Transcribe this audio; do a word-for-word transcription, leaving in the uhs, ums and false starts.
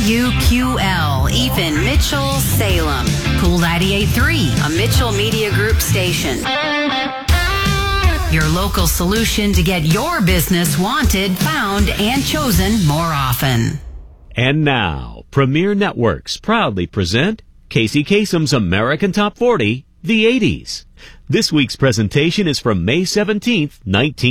W Q L, Ethan Mitchell, Salem. Cool ninety-eight point three, a Mitchell Media Group station. Your local solution to get your business wanted, found, and chosen more often. And now, Premier Networks proudly present Casey Kasem's American Top forty, the eighties. This week's presentation is from May seventeenth, nineteen